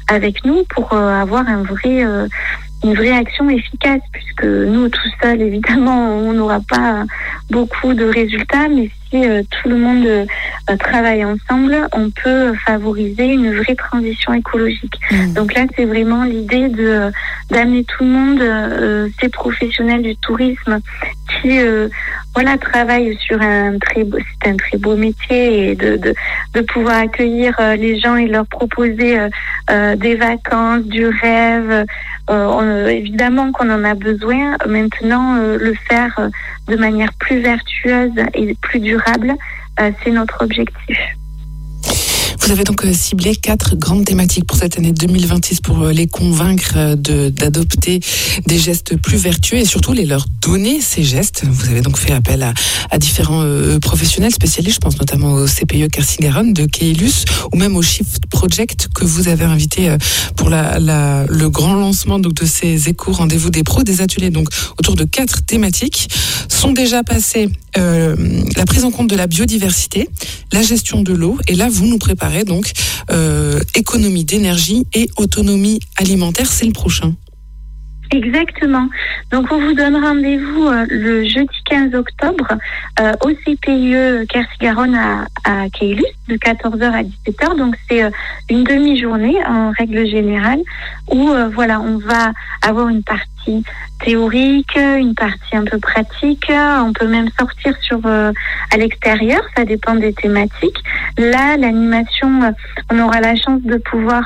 avec nous pour avoir une vraie action efficace, puisque nous, tout seuls, évidemment, on n'aura pas beaucoup de résultats, mais si tout le monde travaille ensemble, on peut favoriser une vraie transition écologique. Donc là, c'est vraiment l'idée d'amener tout le monde, ces professionnels du tourisme qui travaillent sur c'est un très beau métier, et de pouvoir accueillir les gens et leur proposer des vacances, du rêve. Évidemment qu'on en a besoin. Maintenant, le faire de manière plus vertueuse et plus durable, c'est notre objectif. Vous avez donc ciblé 4 grandes thématiques pour cette année 2026 pour les convaincre d'adopter des gestes plus vertueux et surtout leur donner ces gestes. Vous avez donc fait appel à différents professionnels spécialistes, je pense notamment au CPE Quercy-Garonne de Keylus ou même au Shift Project que vous avez invité pour le grand lancement donc de ces éco-rendez-vous des pros. Des ateliers donc autour de 4 thématiques sont déjà passés. La prise en compte de la biodiversité, la gestion de l'eau, et là vous nous préparez donc économie d'énergie et autonomie alimentaire, c'est le prochain. Exactement. Donc on vous donne rendez-vous le jeudi 15 octobre au CPIE Quercy-Garonne à Keylus de 14h à 17h. Donc c'est une demi-journée en règle générale où on va avoir une partie théorique, une partie un peu pratique. On peut même sortir à l'extérieur, ça dépend des thématiques. Là, l'animation, on aura la chance de pouvoir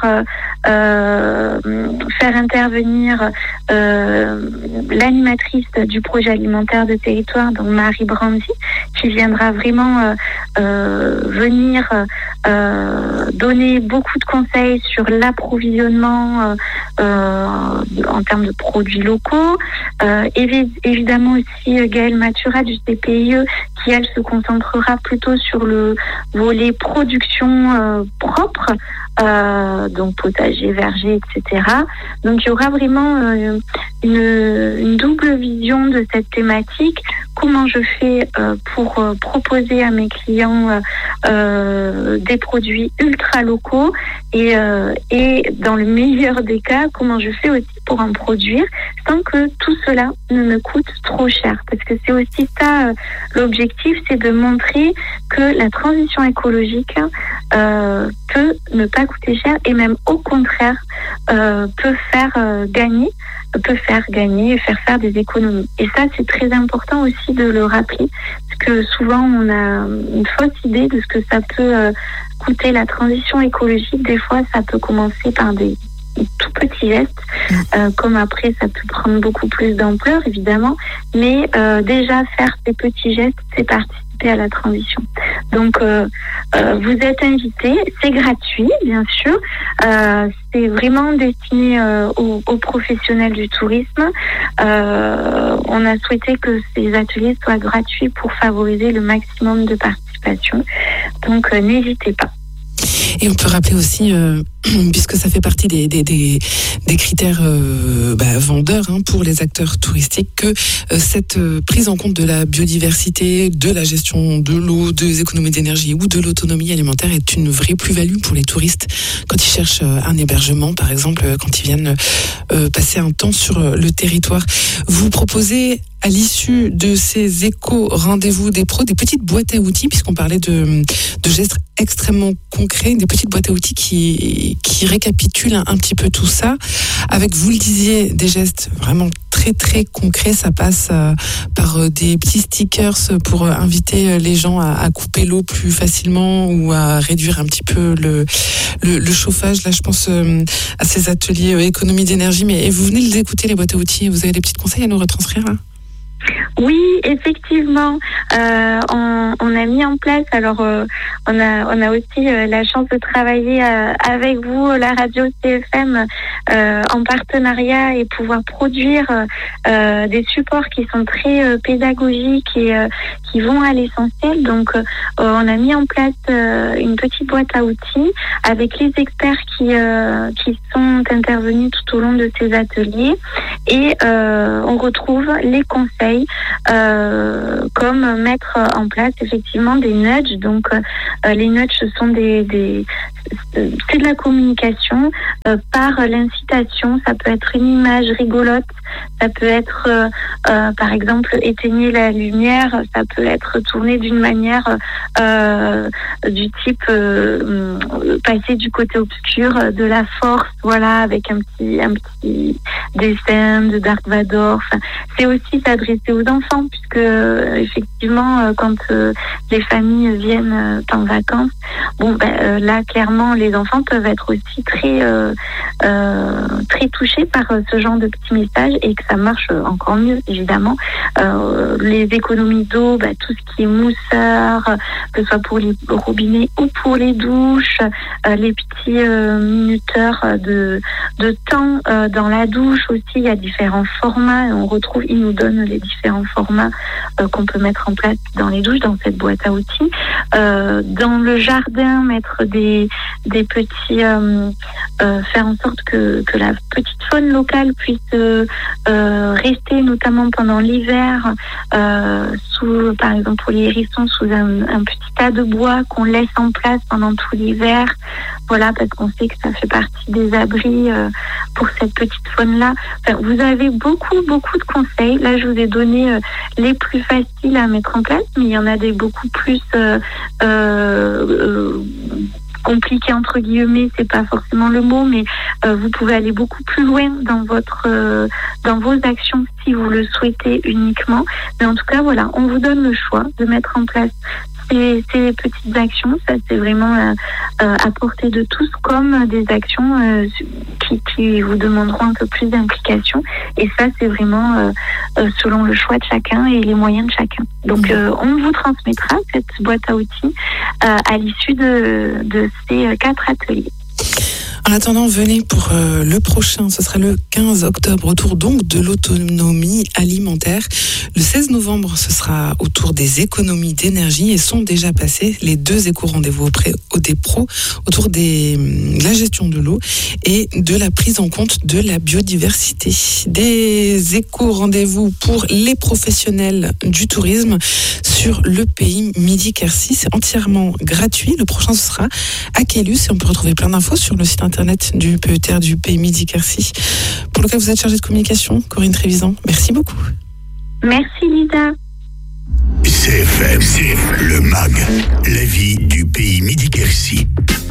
faire intervenir l'animatrice du projet alimentaire de territoire, donc Marie Brandy, qui viendra vraiment venir donner beaucoup de conseils sur l'approvisionnement en termes de produits locaux. Évidemment aussi Gaëlle Matura du CPIE qui, elle, se concentrera plutôt sur le volet production propre, donc potager, verger, etc. Donc il y aura vraiment une double vision de cette thématique. Comment je fais pour proposer à mes clients des produits ultra locaux et dans le meilleur des cas, comment je fais aussi pour en produire sans que tout cela ne me coûte trop cher. Parce que c'est aussi ça l'objectif, c'est de montrer que la transition écologique peut ne pas coûter cher et même au contraire peut faire gagner et faire des économies. Et ça, c'est très important aussi de le rappeler, parce que souvent on a une fausse idée de ce que ça peut coûter la transition écologique. Des fois, ça peut commencer par des tout petits gestes, comme après ça peut prendre beaucoup plus d'ampleur évidemment, mais déjà faire ces petits gestes, c'est participer à la transition. Donc vous êtes invités, c'est gratuit bien sûr, c'est vraiment destiné aux professionnels du tourisme. On a souhaité que ces ateliers soient gratuits pour favoriser le maximum de participation, donc n'hésitez pas. Et on peut rappeler aussi, puisque ça fait partie des critères vendeurs pour les acteurs touristiques, que cette prise en compte de la biodiversité, de la gestion de l'eau, des économies d'énergie ou de l'autonomie alimentaire est une vraie plus-value pour les touristes quand ils cherchent un hébergement, par exemple, quand ils viennent passer un temps sur le territoire. Vous proposez à l'issue de ces éco-rendez-vous des pros, des petites boîtes à outils, puisqu'on parlait de gestes extrêmement concrets, des petites boîtes à outils qui récapitulent un petit peu tout ça. Avec, vous le disiez, des gestes vraiment très très concrets. Ça passe par des petits stickers pour inviter les gens à couper l'eau plus facilement ou à réduire un petit peu le chauffage. Là, je pense à ces ateliers économie d'énergie. Mais vous venez de les écouter, les boîtes à outils. Vous avez des petits conseils à nous retranscrire là ? Oui, effectivement, on a mis en place. Alors, on a aussi la chance de travailler avec vous, la radio CFM, en partenariat et pouvoir produire des supports qui sont très pédagogiques et qui vont à l'essentiel. Donc, on a mis en place une petite boîte à outils avec les experts qui sont intervenus tout au long de ces ateliers et on retrouve les conseils conseils, comme mettre en place effectivement des nudges. Donc les nudges, ce sont c'est de la communication par l'incitation. Ça peut être une image rigolote, ça peut être par exemple éteignez la lumière, ça peut être tourné d'une manière du type passer du côté obscur de la force, voilà, avec un petit dessin de Dark Vador. Enfin, c'est aussi s'adresser aux enfants, puisque effectivement quand les familles viennent en vacances, là clairement les enfants peuvent être aussi très touchés par ce genre de petits messages, et que ça marche encore mieux évidemment. Les économies d'eau, tout ce qui est mousseur, que ce soit pour les robinets ou pour les douches, les petits minuteurs de temps dans la douche aussi. Il y a différents formats, ils nous donnent les différents formats qu'on peut mettre en place dans les douches, dans cette boîte à outils. Dans le jardin, mettre des petits, faire en sorte que la petite faune locale puisse rester, notamment pendant l'hiver, sous, par exemple pour les hérissons, sous un petit tas de bois qu'on laisse en place pendant tout l'hiver. Voilà, parce qu'on sait que ça fait partie des abris pour cette petite faune-là. Enfin, vous avez beaucoup de conseils. Là, je vous ai donné les plus faciles à mettre en place, mais il y en a des beaucoup plus compliqué entre guillemets, c'est pas forcément le mot, mais vous pouvez aller beaucoup plus loin dans vos actions si vous le souhaitez uniquement. Mais en tout cas, voilà, on vous donne le choix de mettre en place ces petites actions. Ça, c'est vraiment à portée de tous, comme des actions qui vous demanderont un peu plus d'implication. Et ça, c'est vraiment selon le choix de chacun et les moyens de chacun. Donc, on vous transmettra cette boîte à outils à l'issue de ces 4 ateliers. En attendant, venez pour le prochain, ce sera le 15 octobre, autour donc de l'autonomie alimentaire. Le 16 novembre, ce sera autour des économies d'énergie, et sont déjà passés les 2 éco-rendez-vous auprès des pros autour de la gestion de l'eau et de la prise en compte de la biodiversité. Des éco-rendez-vous pour les professionnels du tourisme sur le pays Midi-Quercy. C'est entièrement gratuit. Le prochain, ce sera à Quélus, et on peut retrouver plein d'infos sur le site internet du PETR du pays Midi-Quercy, pour lequel vous êtes chargée de communication, Corinne Trévisan. Merci beaucoup. Merci Lisa. CFM, le MAG, la vie du pays Midi-Quercy.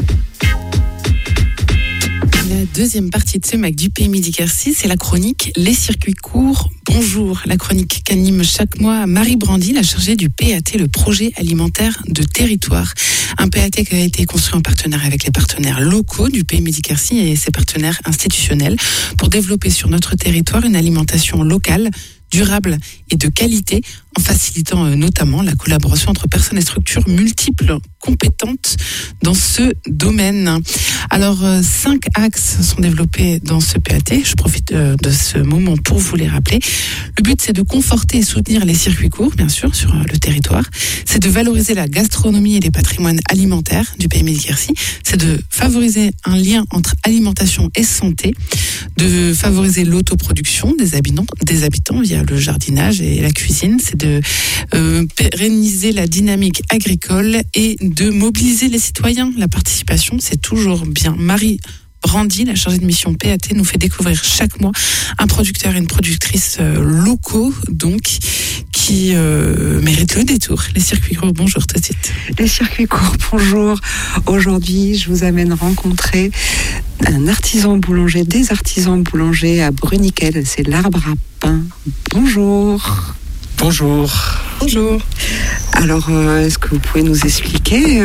La deuxième partie de ce MAG du pays Midi-Quercy, c'est la chronique Les circuits courts. Bonjour, la chronique qu'anime chaque mois Marie Brandy, la chargée du PAT, le projet alimentaire de territoire. Un PAT qui a été construit en partenariat avec les partenaires locaux du pays Midi-Quercy et ses partenaires institutionnels pour développer sur notre territoire une alimentation locale, durable et de qualité, en facilitant notamment la collaboration entre personnes et structures multiples compétentes dans ce domaine. Alors, 5 axes sont développés dans ce PAT. Je profite de ce moment pour vous les rappeler. Le but, c'est de conforter et soutenir les circuits courts, bien sûr, sur le territoire. C'est de valoriser la gastronomie et les patrimoines alimentaires du pays Midi-Quercy. C'est de favoriser un lien entre alimentation et santé, de favoriser l'autoproduction des habitants via le jardinage et la cuisine. C'est de pérenniser la dynamique agricole et de mobiliser les citoyens. La participation, c'est toujours bien. Marie Brandy, la chargée de mission PAT, nous fait découvrir chaque mois un producteur et une productrice locaux, donc, qui méritent le détour. Les circuits courts, bonjour tout de suite. Les circuits courts, bonjour. Aujourd'hui, je vous amène rencontrer un artisan boulanger, des artisans boulangers à Bruniquel. C'est l'Arbre à Pain. Bonjour. Bonjour. Bonjour. Alors, est-ce que vous pouvez nous expliquer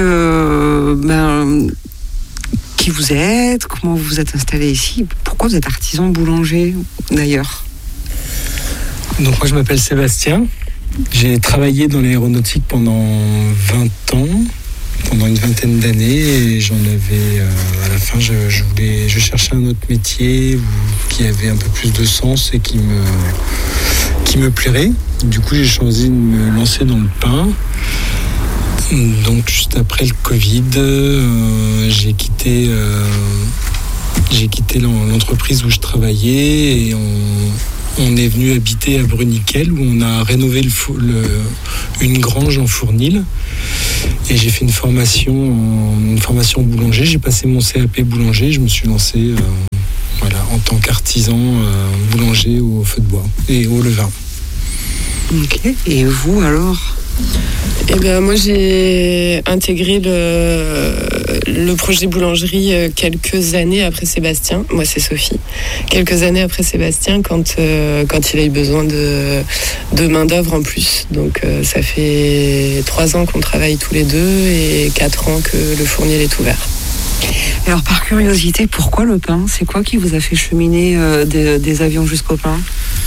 qui vous êtes, comment vous vous êtes installé ici, pourquoi vous êtes artisan boulanger d'ailleurs? Donc moi je m'appelle Sébastien, j'ai travaillé dans l'aéronautique pendant 20 ans, pendant une vingtaine d'années, et j'en avais, à la fin je cherchais un autre métier qui avait un peu plus de sens et qui me plairait. Du coup j'ai choisi de me lancer dans le pain. Donc juste après le Covid, j'ai quitté l'entreprise où je travaillais, et on est venu habiter à Bruniquel, où on a rénové une grange en fournil. Et j'ai fait une formation boulanger. J'ai passé mon CAP boulanger. Je me suis lancé en tant qu'artisan boulanger au feu de bois et au levain. Ok. Et vous alors ? Eh bien, moi, j'ai intégré le projet boulangerie quelques années après Sébastien. Moi, c'est Sophie. Quelques années après Sébastien, quand il a eu besoin de main-d'œuvre en plus. Donc, ça fait 3 ans qu'on travaille tous les deux et 4 ans que le fournil est ouvert. Alors, par curiosité, pourquoi le pain ? C'est quoi qui vous a fait cheminer des avions jusqu'au pain ?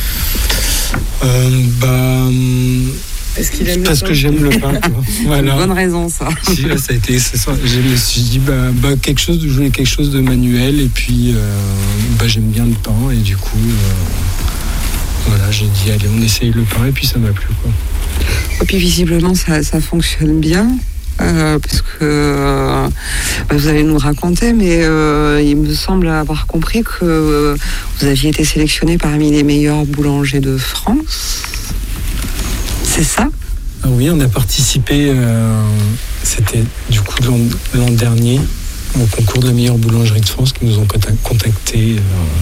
Parce que j'aime le pain. Voilà. Une bonne raison, ça. Ça a été, c'est ça. Je me suis dit, je voulais quelque chose de manuel, et puis j'aime bien le pain, et du coup, j'ai dit, allez, on essaye le pain, et puis ça m'a plu, quoi. Et puis visiblement, ça fonctionne bien. Parce que vous allez nous raconter, mais il me semble avoir compris que vous aviez été sélectionné parmi les meilleurs boulangers de France. C'est ça ? Ah oui, on a participé, c'était du coup l'an dernier, au concours de la meilleure boulangerie de France, qui nous ont contactés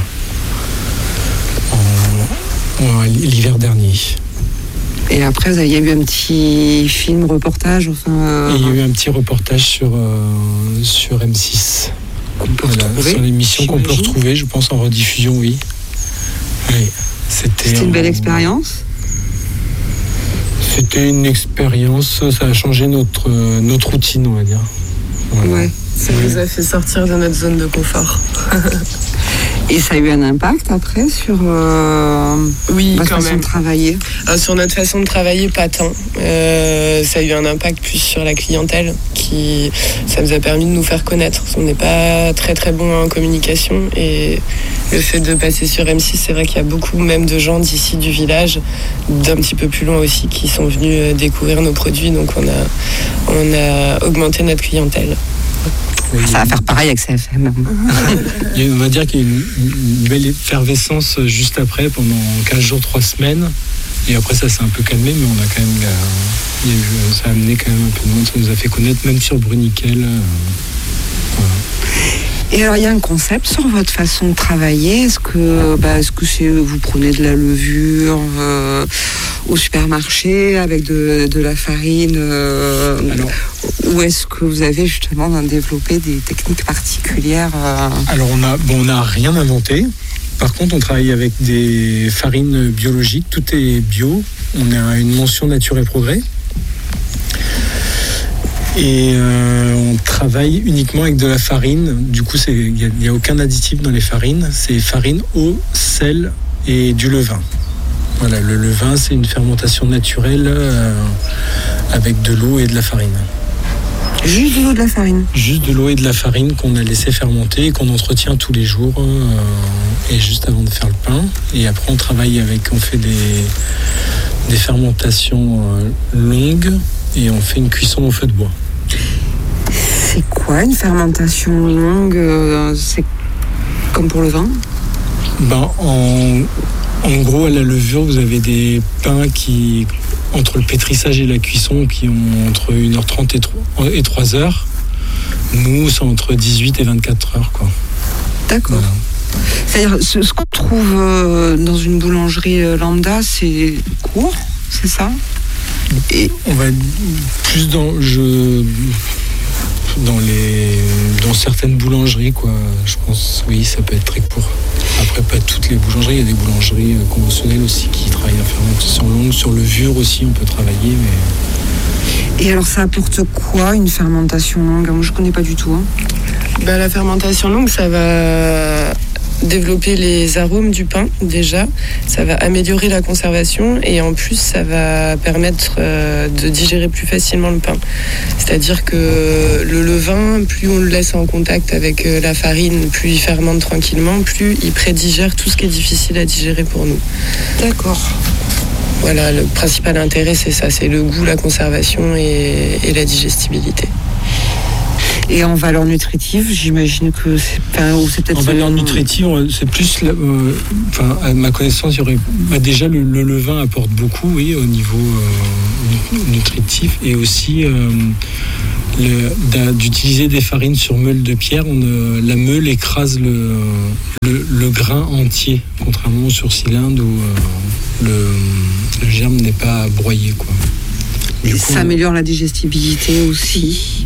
l'hiver dernier. Et après, il y a eu un petit film, reportage, enfin... Il y a eu un petit reportage sur M6. Sur l'émission qu'on peut retrouver, je pense, en rediffusion, oui. C'était une belle expérience ? C'était une expérience, ça a changé notre routine, on va dire. Voilà. Ouais, ça nous a fait sortir de notre zone de confort. Et ça a eu un impact après sur votre façon de travailler ? Sur notre façon de travailler, pas tant. Ça a eu un impact plus sur la clientèle, ça nous a permis de nous faire connaître. On n'est pas très très bon en communication, et le fait de passer sur M6, c'est vrai qu'il y a beaucoup même de gens d'ici du village, d'un petit peu plus loin aussi, qui sont venus découvrir nos produits. Donc on a augmenté notre clientèle. Oui. Ça va faire pareil avec CFM. On va dire qu'il y a une belle effervescence juste après, pendant 15 jours, 3 semaines. Et après, ça s'est un peu calmé, mais on a quand même. Ça a amené quand même un peu de monde. Ça nous a fait connaître, même sur Bruniquel. Voilà. Et alors, il y a un concept sur votre façon de travailler. Est-ce que vous prenez de la levure au supermarché avec de la farine ou est-ce que vous avez justement développé des techniques particulières Alors, on n'a rien inventé. Par contre, on travaille avec des farines biologiques. Tout est bio. On a une mention Nature et Progrès. Et on travaille uniquement avec de la farine. Du coup, il n'y a aucun additif dans les farines. C'est farine, eau, sel et du levain. Voilà, le levain, c'est une fermentation naturelle avec de l'eau et de la farine. Juste de l'eau et de la farine ? Juste de l'eau et de la farine qu'on a laissé fermenter et qu'on entretient tous les jours et juste avant de faire le pain. Et après, on fait des fermentations longues et on fait une cuisson au feu de bois. C'est quoi une fermentation longue ? C'est comme pour le vin ? En gros, à la levure, vous avez des pains qui, entre le pétrissage et la cuisson, qui ont entre 1h30 et 3h. Nous, c'est entre 18 et 24 heures, quoi. D'accord. Voilà. C'est-à-dire, ce qu'on trouve dans une boulangerie lambda, c'est court, c'est ça ? Et on va plus dans certaines boulangeries, quoi. Je pense, oui, ça peut être très court. Après, pas toutes les boulangeries. Il y a des boulangeries conventionnelles aussi qui travaillent à fermentation longue. Sur levure aussi, on peut travailler. Mais... Et alors, ça apporte quoi, une fermentation longue ? Moi, je ne connais pas du tout. La fermentation longue, ça va développer les arômes du pain, déjà. Ça va améliorer la conservation et en plus, ça va permettre de digérer plus facilement le pain. C'est-à-dire que le levain, plus on le laisse en contact avec la farine, plus il fermente tranquillement, plus il prédigère tout ce qui est difficile à digérer pour nous. D'accord. Voilà, le principal intérêt, c'est ça, c'est le goût, la conservation et la digestibilité. Et en valeur nutritive, j'imagine que c'est peut-être... En valeur nutritive, c'est plus... à ma connaissance, il y aurait... déjà, le levain apporte beaucoup, oui, au niveau nutritif. Et aussi, d'utiliser des farines sur meule de pierre. La meule écrase le grain entier, contrairement sur cylindre où le germe n'est pas broyé, quoi. Et ça améliore la digestibilité aussi.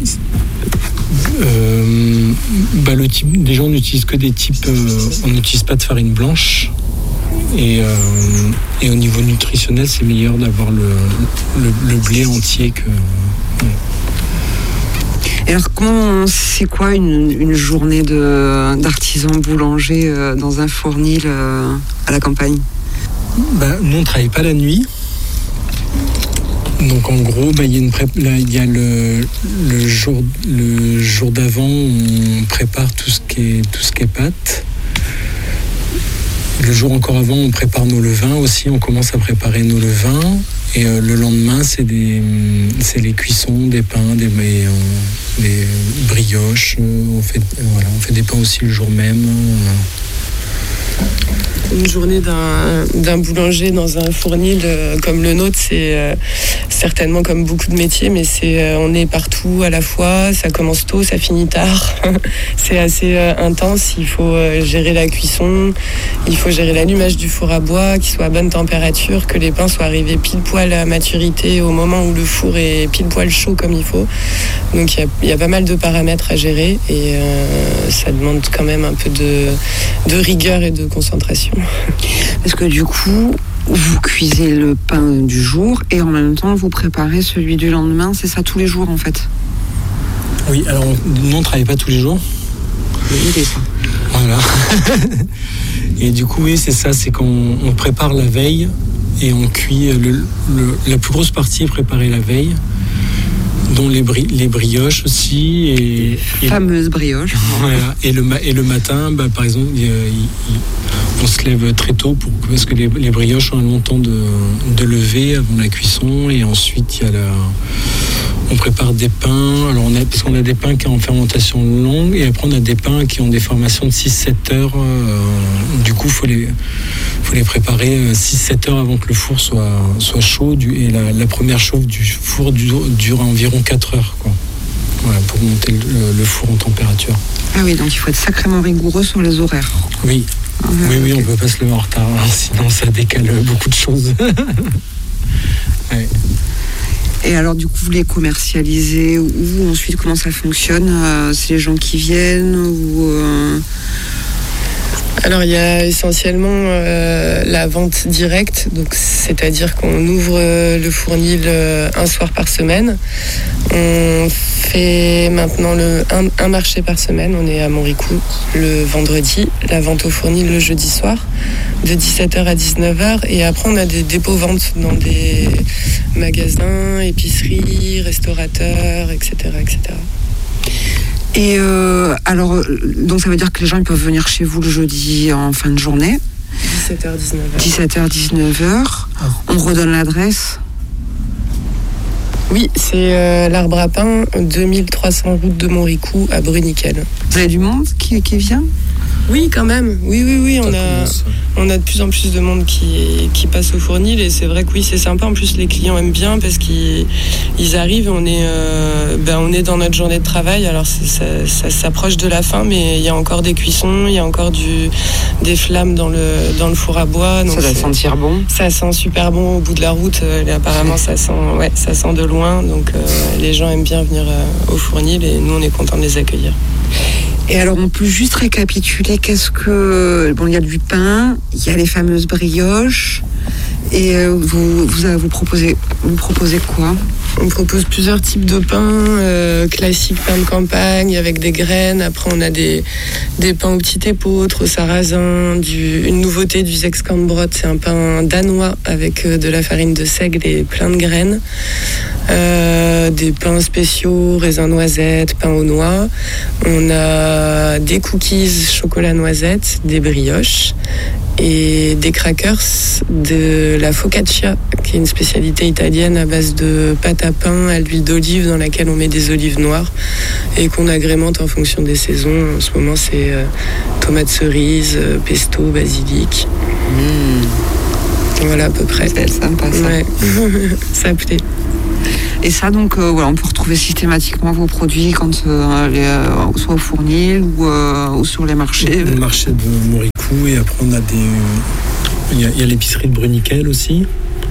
Déjà, on n'utilise que des types. On n'utilise pas de farine blanche. Et au niveau nutritionnel, c'est meilleur d'avoir le blé entier que. Et alors, c'est quoi une journée d'artisan boulanger dans un fournil à la campagne ? Nous, on ne travaille pas la nuit. Donc en gros, il y a le jour d'avant, on prépare tout ce qui est pâte. Le jour encore avant, on prépare nos levains aussi. On commence à préparer nos levains. Et le lendemain, c'est les cuissons, des pains, des brioches. On fait des pains aussi le jour même. Une journée d'un boulanger dans un fournil comme le nôtre, c'est certainement comme beaucoup de métiers, mais on est partout à la fois, ça commence tôt, ça finit tard. C'est assez intense, il faut gérer la cuisson, il faut gérer l'allumage du four à bois, qu'il soit à bonne température, que les pains soient arrivés pile poil à maturité au moment où le four est pile poil chaud comme il faut. Donc il y a pas mal de paramètres à gérer et ça demande quand même un peu de rigueur et de concentration. Parce que du coup, vous cuisez le pain du jour et en même temps vous préparez celui du lendemain, c'est ça tous les jours en fait? Oui, alors nous on ne travaille pas tous les jours. C'est ça. Voilà. Et du coup, oui, c'est ça, c'est qu'on prépare la veille et on cuit. La plus grosse partie est préparée la veille, dont les brioches aussi. Et fameuses brioches. Voilà. Et le matin, par exemple, on se lève très tôt parce que les brioches ont un long temps de lever avant la cuisson. Et ensuite, on prépare des pains. Alors parce qu'on a des pains qui sont en fermentation longue et après on a des pains qui ont des formations de 6-7 heures. Du coup, faut les préparer 6-7 heures avant que le four soit chaud. Et la première chauffe du four dure environ 4 heures, quoi. Voilà, pour monter le four en température. Ah oui, donc il faut être sacrément rigoureux sur les horaires. Oui. Oui, on ne peut pas se lever en retard, hein, sinon ça décale beaucoup de choses. Ouais. Et alors du coup, vous les commercialisez où ensuite, comment ça fonctionne? C'est les gens qui viennent ou Alors il y a essentiellement la vente directe, donc c'est-à-dire qu'on ouvre le fournil un soir par semaine. On fait maintenant un marché par semaine, on est à Montricou le vendredi, la vente au fournil le jeudi soir, de 17h à 19h, et après on a des dépôts-ventes dans des magasins, épiceries, restaurateurs, etc. etc. Et alors, donc ça veut dire que les gens ils peuvent venir chez vous le jeudi en fin de journée. 17h, 19h. 17h, 19h. On redonne l'adresse. Oui, c'est l'Arbre à Pain, 2300 route de Montricou à Bruniquel. Vous avez du monde qui vient? Oui, quand même. Oui. On a de plus en plus de monde qui passe au fournil et c'est vrai que oui, c'est sympa. En plus, les clients aiment bien parce qu'ils arrivent. On est dans notre journée de travail. Alors, ça s'approche de la fin, mais il y a encore des cuissons, il y a encore des flammes dans le four à bois. Donc ça doit sentir bon. Ça sent super bon au bout de la route. Apparemment, ça sent de loin. Donc, les gens aiment bien venir au fournil et nous, on est contents de les accueillir. Et alors, on peut juste récapituler il y a du pain, il y a les fameuses brioches, et vous proposez quoi? On propose plusieurs types de pains, classiques pain de campagne avec des graines. Après, on a des pains au petit épeautre, au sarrasin, une nouveauté du Zexkambrot, c'est un pain danois avec de la farine de seigle et plein de graines. Des pains spéciaux, raisin noisette, pain aux noix. On a des cookies chocolat noisette, des brioches et des crackers de la focaccia, qui est une spécialité italienne à base de pâte à pain à l'huile d'olive dans laquelle on met des olives noires et qu'on agrémente en fonction des saisons. En ce moment, c'est tomates cerises, pesto, basilic. Voilà à peu près. C'est sympa ça. Ouais. Ça plaît. Et ça, donc, on peut retrouver systématiquement vos produits quand soit au Fournil ou sur les marchés. Le marché de Moricou, et après on a il y a l'épicerie de Bruniquel aussi.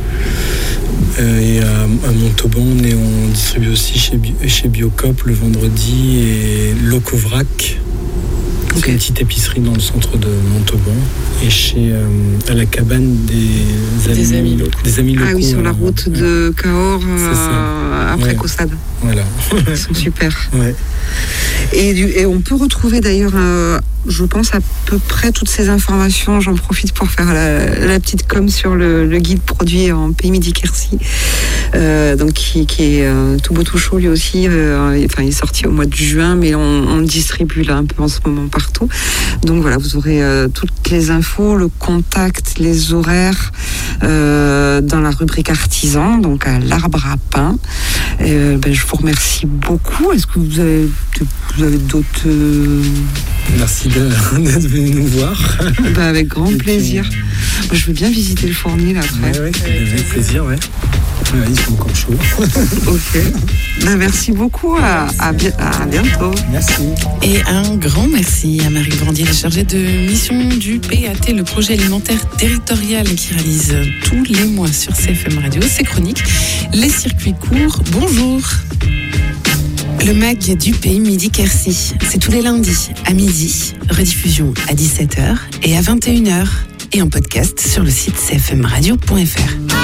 Et à Montauban, on distribue aussi chez Biocop le vendredi, et Locovrac. C'est une petite épicerie dans le centre de Montauban, et à la cabane des amis locaux. Ah oui, sur la route de Cahors, après Caussade. Voilà. Ils sont super. Ouais. Et on peut retrouver d'ailleurs, je pense, à peu près toutes ces informations. J'en profite pour faire la petite com sur le guide produit en Pays Midi Quercy, donc qui est tout beau tout chaud lui aussi. Il est sorti au mois de juin, mais on le distribue là un peu en ce moment partout. Donc voilà, vous aurez toutes les infos, le contact, les horaires dans la rubrique artisan, donc à l'Arbre à Pain. Je vous remercie beaucoup. Est-ce que vous avez d'autres... Merci d'être venu nous voir. Avec grand plaisir. Je veux bien visiter le Fournil après. Oui, avec plaisir, ouais. Ils sont encore chauds. Ok. Merci beaucoup. À bientôt. Merci. Et un grand merci à Marie Brandier, la chargée de mission du PAT, le projet alimentaire territorial qui réalise tous les mois sur CFM Radio ses chroniques, les circuits courts. Bonjour. Le MAG du Pays Midi Quercy, c'est tous les lundis à midi, rediffusion à 17h et à 21h, et en podcast sur le site cfmradio.fr.